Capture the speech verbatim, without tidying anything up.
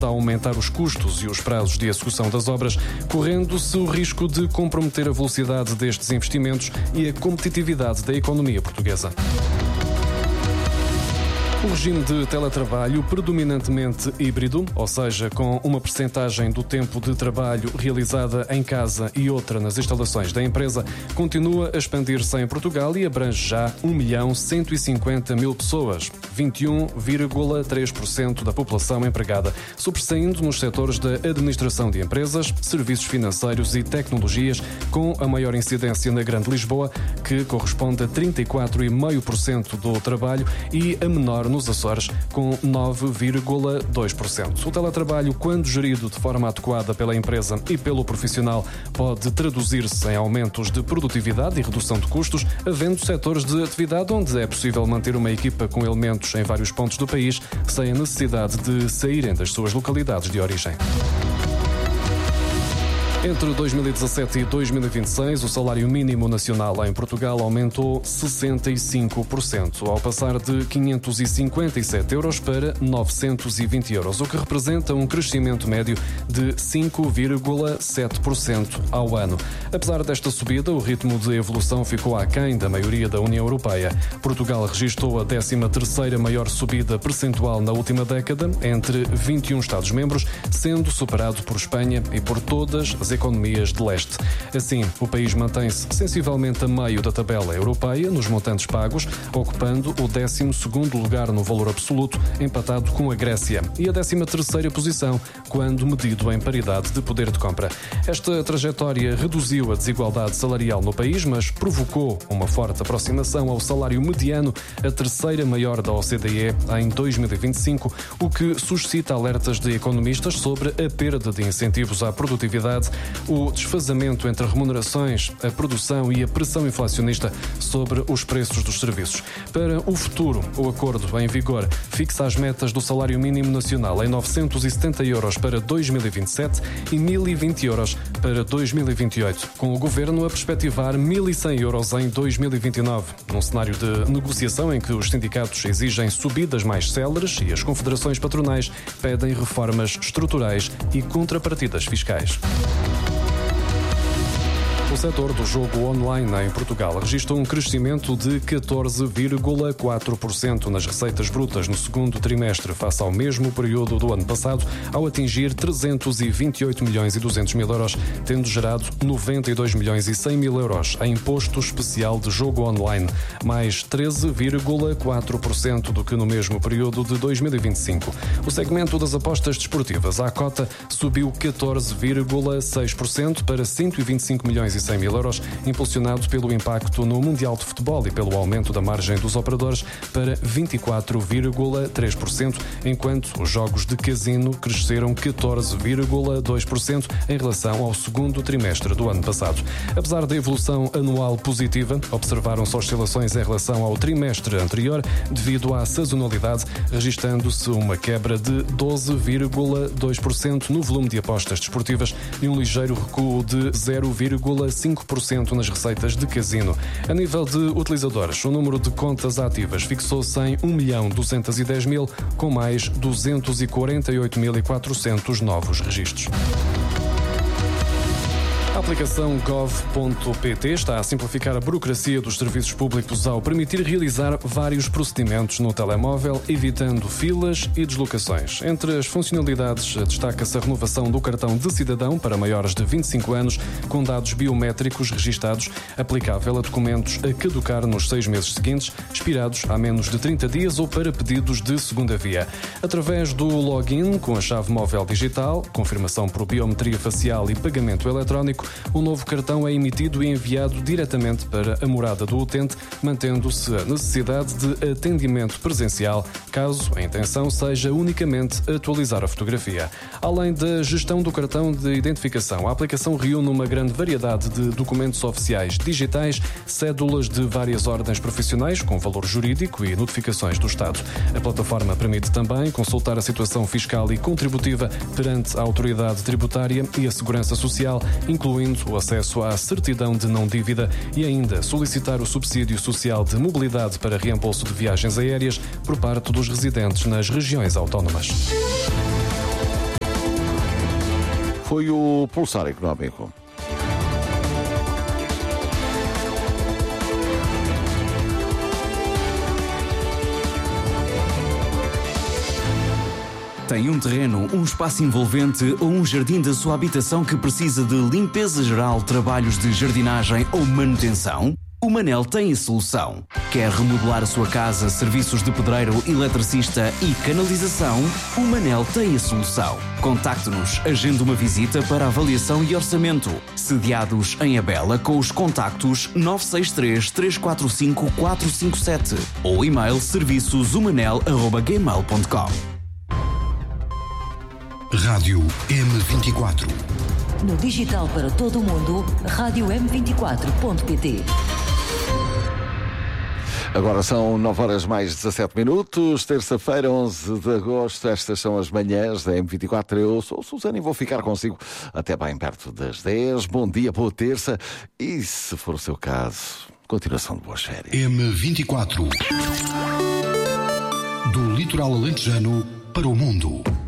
a aumentar os custos e os prazos de execução das obras, correndo-se o risco de comprometer a velocidade destes investimentos e a competitividade da economia portuguesa. O regime de teletrabalho predominantemente híbrido, ou seja, com uma percentagem do tempo de trabalho realizada em casa e outra nas instalações da empresa, continua a expandir-se em Portugal e abrange já um milhão cento e cinquenta mil pessoas, vinte e um vírgula três por cento da população empregada, sobressaindo nos setores da administração de empresas, serviços financeiros e tecnologias, com a maior incidência na Grande Lisboa, que corresponde a trinta e quatro vírgula cinco por cento do trabalho, e a menor nos Açores, com nove vírgula dois por cento. O teletrabalho, quando gerido de forma adequada pela empresa e pelo profissional, pode traduzir-se em aumentos de produtividade e redução de custos, havendo setores de atividade onde é possível manter uma equipa com elementos em vários pontos do país, sem a necessidade de saírem das suas localidades de origem. Entre dois mil e dezassete e dois mil e vinte e seis, o salário mínimo nacional em Portugal aumentou sessenta e cinco por cento, ao passar de quinhentos e cinquenta e sete euros para novecentos e vinte euros, o que representa um crescimento médio de cinco vírgula sete por cento ao ano. Apesar desta subida, o ritmo de evolução ficou aquém da maioria da União Europeia. Portugal registrou a décima terceira maior subida percentual na última década, entre vinte e um Estados-membros, sendo superado por Espanha e por todas as economias de leste. Assim, o país mantém-se sensivelmente a meio da tabela europeia nos montantes pagos, ocupando o décimo segundo lugar no valor absoluto, empatado com a Grécia, e a décima terceira posição, quando medido em paridade de poder de compra. Esta trajetória reduziu a desigualdade salarial no país, mas provocou uma forte aproximação ao salário mediano, a terceira maior da O C D E em dois mil e vinte e cinco, o que suscita alertas de economistas sobre a perda de incentivos à produtividade, o desfazamento entre remunerações, a produção e a pressão inflacionista sobre os preços dos serviços. Para o futuro, o acordo em vigor fixa as metas do salário mínimo nacional em novecentos e setenta euros para dois mil e vinte e sete e mil e vinte euros para dois mil e vinte e oito, com o governo a perspectivar mil e cem euros em dois mil e vinte e nove, num cenário de negociação em que os sindicatos exigem subidas mais céleres e as confederações patronais pedem reformas estruturais e contrapartidas fiscais. O setor do jogo online em Portugal registrou um crescimento de catorze vírgula quatro por cento nas receitas brutas no segundo trimestre, face ao mesmo período do ano passado, ao atingir trezentos e vinte e oito milhões e duzentos mil euros, tendo gerado noventa e dois milhões e cem mil euros em imposto especial de jogo online, mais treze vírgula quatro por cento do que no mesmo período de dois mil e vinte e cinco. O segmento das apostas desportivas à cota subiu catorze vírgula seis por cento para cento e vinte e cinco milhões e cem mil euros, impulsionado pelo impacto no Mundial de Futebol e pelo aumento da margem dos operadores para vinte e quatro vírgula três por cento, enquanto os jogos de casino cresceram catorze vírgula dois por cento em relação ao segundo trimestre do ano passado. Apesar da evolução anual positiva, observaram-se oscilações em relação ao trimestre anterior devido à sazonalidade, registando-se uma quebra de doze vírgula dois por cento no volume de apostas desportivas e um ligeiro recuo de zero vírgula cinco por cento nas receitas de casino. A nível de utilizadores, o número de contas ativas fixou-se em um milhão duzentos e dez mil, com mais duzentos e quarenta e oito mil e quatrocentos novos registros. A aplicação gov ponto pt está a simplificar a burocracia dos serviços públicos ao permitir realizar vários procedimentos no telemóvel, evitando filas e deslocações. Entre as funcionalidades, destaca-se a renovação do cartão de cidadão para maiores de vinte e cinco anos, com dados biométricos registados, aplicável a documentos a caducar nos seis meses seguintes, expirados há menos de trinta dias ou para pedidos de segunda via. Através do login com a chave móvel digital, confirmação por biometria facial e pagamento eletrónico, o novo cartão é emitido e enviado diretamente para a morada do utente, mantendo-se a necessidade de atendimento presencial, caso a intenção seja unicamente atualizar a fotografia. Além da gestão do cartão de identificação, a aplicação reúne uma grande variedade de documentos oficiais digitais, cédulas de várias ordens profissionais com valor jurídico e notificações do Estado. A plataforma permite também consultar a situação fiscal e contributiva perante a autoridade tributária e a segurança social, incluindo o acesso à certidão de não dívida e ainda solicitar o subsídio social de mobilidade para reembolso de viagens aéreas por parte dos residentes nas regiões autónomas. foi o Pulsar Económico. Tem um terreno, um espaço envolvente ou um jardim da sua habitação que precisa de limpeza geral, trabalhos de jardinagem ou manutenção? O Manel tem a solução. Quer remodelar a sua casa, serviços de pedreiro, eletricista e canalização? O Manel tem a solução. Contacte-nos, agende uma visita para avaliação e orçamento. Sediados em Abela com os contactos nove seis três, três quatro cinco, quatro cinco sete ou e-mail serviços umanel arroba gmail ponto com. Rádio M vinte e quatro. No digital para todo o mundo, rádio m vinte e quatro ponto pt. Agora são nove horas mais dezassete minutos, terça-feira, onze de agosto. Estas são as manhãs da M vinte e quatro. Eu sou o Susana e vou ficar consigo até bem perto das dez. Bom dia, boa terça. E se for o seu caso, continuação de boas férias. M vinte e quatro. Do litoral alentejano para o mundo.